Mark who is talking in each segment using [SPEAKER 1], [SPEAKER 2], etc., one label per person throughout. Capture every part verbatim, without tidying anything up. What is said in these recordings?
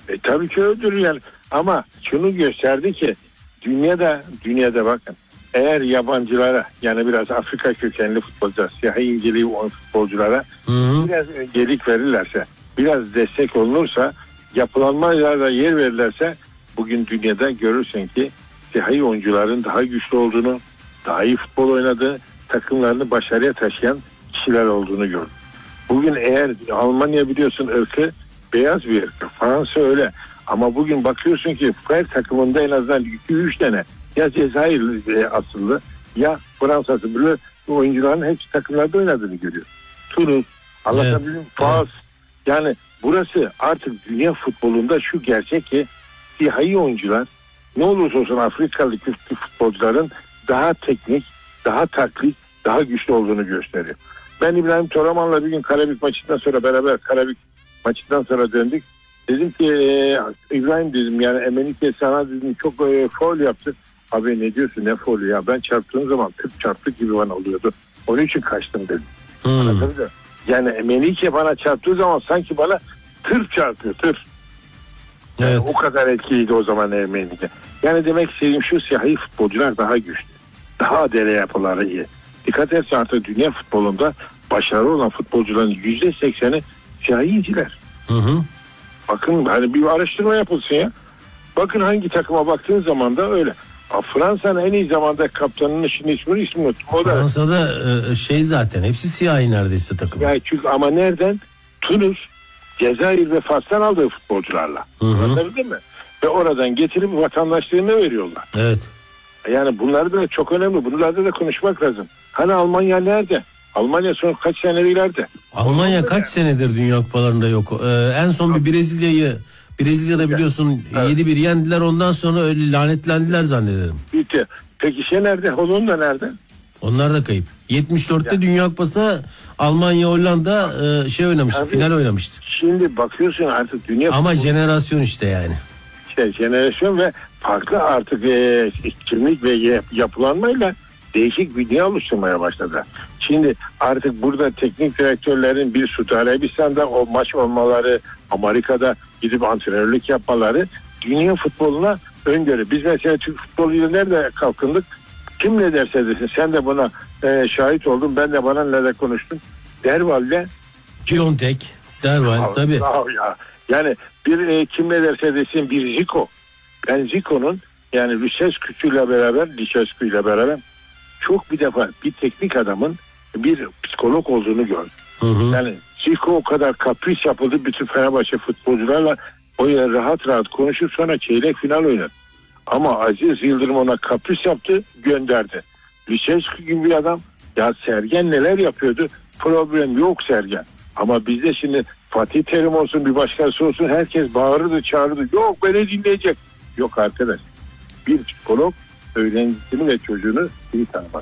[SPEAKER 1] E, tabii ki öldürür yani. Ama şunu gösterdi ki dünyada dünyada bakın, eğer yabancılara, yani biraz Afrika kökenli futbolcular, siyahi inceliği olan futbolculara hı hı. biraz öncelik verirlerse, biraz destek olunursa, yapılanmalara yer verirlerse, bugün dünyada görürsün ki siyahi oyuncuların daha güçlü olduğunu, daha iyi futbol oynadığı, takımlarını başarıya taşıyan kişiler olduğunu gördüm. Bugün eğer Almanya biliyorsun ırkı beyaz bir ırk, Fransa öyle, ama bugün bakıyorsun ki her takımında en azından iki üç tane ya Cezayir asıllı ya Fransa'sı böyle oyuncuların hepsi takımlarda oynadığını görüyor. Tunus, anlatabiliyor muyum? Fas. Yani burası artık dünya futbolunda şu gerçek ki siyahi oyuncular ne olursa olsun Afrikalı futbolcuların daha teknik, daha taklit, daha güçlü olduğunu gösteriyor. Ben İbrahim Toraman'la bir gün Karabük maçından sonra beraber Karabük maçından sonra döndük. Dedim ki e, İbrahim dedim, yani Emenike sana dedim çok e, faul yaptı. Abi ne diyorsun, ne faulü ya, ben çarptığım zaman tıp çarptık gibi bana oluyordu. Onun için kaçtım dedim. Hmm. Yani Emenike bana çarptığı zaman sanki bana tır çarpıyor, tır. Yani evet. O kadar etkiliydi o zaman Emenike. Yani demek istediğim şu, siyahi futbolcular daha güçlü. Daha adele yapıları iyi. Dikkat etse artık dünya futbolunda başarılı olan futbolcuların yüzde sekseni siyahinciler. Hı hı. Bakın hani bir araştırma yapılsın ya. Bakın hangi takıma baktığın zaman da öyle. Fransa'nın en iyi zamanda kaptanının şimdi ismini ismini unuttum. O
[SPEAKER 2] Fransa'da da şey zaten hepsi siyahi neredeyse takım.
[SPEAKER 1] Ya çünkü ama nereden? Tunus, Cezayir ve Fas'tan aldığı futbolcularla. Anladın mı? Ve oradan getirip vatandaşlığını veriyorlar.
[SPEAKER 2] Evet.
[SPEAKER 1] Yani bunlar da çok önemli. Bunlarda da konuşmak lazım. Hani Almanya nerede? Almanya son kaç senedir ileride?
[SPEAKER 2] Almanya kaç yani. senedir Dünya Kupalarında yok. Ee, en son bir Brezilya'yı Brezilya'da biliyorsun evet. yedi bir yendiler, ondan sonra öyle lanetlendiler zannederim.
[SPEAKER 1] Bitti. Peki şey nerede? Hollanda nerede?
[SPEAKER 2] Onlar da kayıp. yetmiş dörtte yani. Dünya Kupası'na Almanya Hollanda e, şey oynamıştı, Tabii, final oynamıştı.
[SPEAKER 1] Şimdi bakıyorsun artık dünya
[SPEAKER 2] Ama futbolu, jenerasyon işte yani.
[SPEAKER 1] İşte jenerasyon ve farklı artık e, kimlik ve yapılanmayla değişik bir dünya oluşturmaya başladı. Şimdi artık burada teknik direktörlerin bir Suudi Arabistan'da o maç olmaları, Amerika'da gidip antrenörlük yapmaları dünya futboluna öngörü. Biz mesela Türk futboluyla nerede kalkındık? Kim ne derse desin, sen de buna e, şahit oldun, ben de bana nerede konuştum. Derval'le
[SPEAKER 2] Piontek, Derval tabii.
[SPEAKER 1] Ya. Yani bir e, kim ne derse desin bir Zico. Ben Zico'nun yani Lucescu'yla beraber, Lucescu'yla beraber çok bir defa bir teknik adamın bir psikolog olduğunu gördüm. Hı hı. Yani Zico o kadar kapris yapıldı, bütün Fenerbahçe futbolcularla o yer rahat rahat konuşup sonra çeyrek final oynadı. Ama Aziz Yıldırım ona kapris yaptı, gönderdi. Lucescu gibi bir adam, ya Sergen neler yapıyordu, problem yok Sergen. Ama bizde şimdi Fatih Terim olsun, bir başkası olsun, herkes bağırırdı çağırırdı, yok beni dinleyecek. Yok arkadaş, bir psikolog öğrencisini ve çocuğunu iyi tanımak.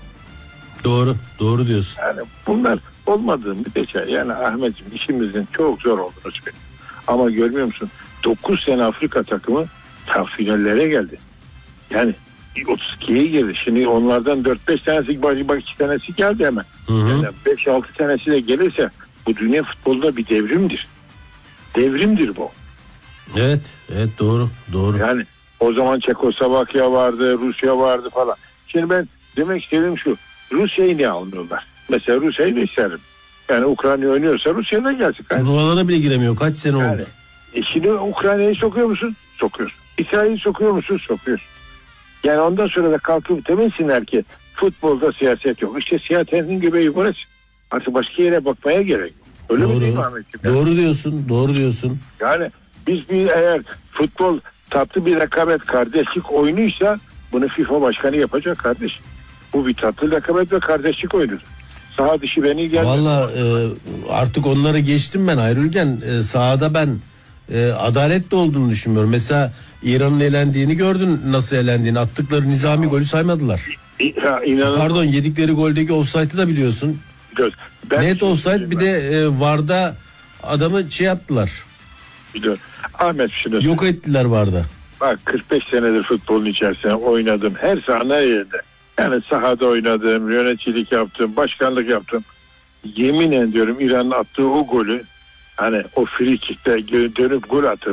[SPEAKER 2] Doğru, doğru diyorsun.
[SPEAKER 1] Yani bunlar olmadığını bir şey. Yani Ahmetciğim, işimizin çok zor olduğunu söylüyorum. Ama görmüyor musun? dokuz sene Afrika takımı tam finallere geldi. Yani otuz ikiye girdi. Şimdi onlardan dört beş tanesi, bak iki tanesi geldi hemen. Hı hı. Yani beş altı tanesi de gelirse bu dünya futbolunda bir devrimdir. Devrimdir bu.
[SPEAKER 2] Evet, evet doğru, doğru.
[SPEAKER 1] Yani o zaman Çekoslovakya vardı, Rusya vardı falan. Şimdi ben demek istediğim şu, Rusya'yı niye almıyorlar? Mesela Rusya'yı da isterim. Yani Ukrayna oynuyorsa Rusya'da gelsin.
[SPEAKER 2] Turnuvalara bile giremiyor. Kaç sene
[SPEAKER 1] yani,
[SPEAKER 2] oldu?
[SPEAKER 1] E şimdi Ukrayna'yı sokuyor musun? Sokuyorsun. İsrail'i sokuyor musun? Sokuyorsun. Yani ondan sonra da kalkıp demesinler ki futbolda siyaset yok. İşte siyasetin göbeği burası. Artık başka yere bakmaya gerek yok. Öyle
[SPEAKER 2] doğru.
[SPEAKER 1] mi değil mi Ahmetciğim?
[SPEAKER 2] Doğru diyorsun. Doğru diyorsun.
[SPEAKER 1] Yani biz bir eğer futbol tatlı bir rekabet, kardeşlik oyunuysa bunu FIFA başkanı yapacak kardeş. Bu bir tatlı rekabet ve kardeşlik oyunudur. Saha dışı beni gelmedi.
[SPEAKER 2] Valla e, artık onları geçtim ben Ayrılgen. E, sahada ben e, adalet de olduğunu düşünmüyorum. Mesela İran'ın elendiğini gördün, nasıl elendiğini. Attıkları nizami ya. golü saymadılar. Ya, Pardon, yedikleri goldeki offside'ı da biliyorsun. Ben net offside, bir de e, VAR'da adamı şey yaptılar.
[SPEAKER 1] Biliyorum. Ahmet şunu
[SPEAKER 2] yok ettiler VAR'da.
[SPEAKER 1] Bak kırk beş senedir futbolun içerisinde oynadım. Her saha yerinde. Yani sahada oynadım, yöneticilik yaptım, başkanlık yaptım. Yemin ediyorum İran'ın attığı o golü, hani o free kick'te dönüp gol attı.